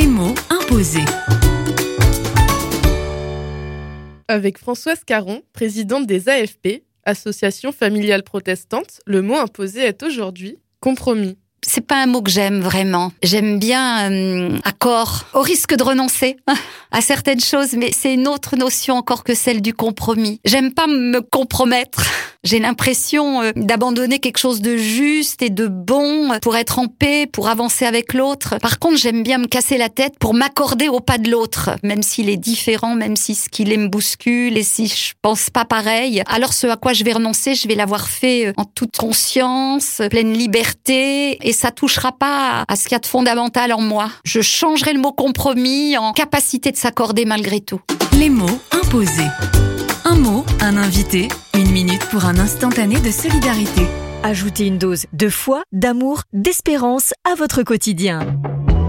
Les mots imposés. Avec Françoise Caron, présidente des AFP, Association familiale protestante, le mot imposé est aujourd'hui compromis. C'est pas un mot que j'aime vraiment. J'aime bien accord, au risque de renoncer à certaines choses, mais c'est une autre notion encore que celle du compromis. J'aime pas me compromettre. J'ai l'impression d'abandonner quelque chose de juste et de bon pour être en paix, pour avancer avec l'autre. Par contre, j'aime bien me casser la tête pour m'accorder au pas de l'autre, même s'il est différent, même si ce qu'il est me bouscule et si je pense pas pareil. Alors ce à quoi je vais renoncer, je vais l'avoir fait en toute conscience, pleine liberté, et ça touchera pas à ce qu'il y a de fondamental en moi. Je changerai le mot compromis en capacité de s'accorder malgré tout. Les mots imposés. Un mot, un invité, 1 minute pour un instantané de solidarité. Ajoutez une dose de foi, d'amour, d'espérance à votre quotidien.